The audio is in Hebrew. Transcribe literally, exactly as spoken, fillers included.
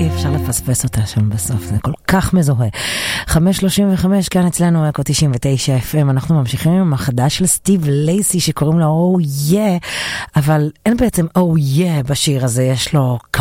אי אפשר לפספס אותה שם בסוף, זה כל כך מזוהה. חמש שלושים וחמש, כאן אצלנו אקו תשעים ותשע אף אם, אנחנו ממשיכים עם החדש של סטיב לייסי שקוראים לו Oh Yeah, אבל אין בעצם Oh Yeah בשיר הזה, יש לו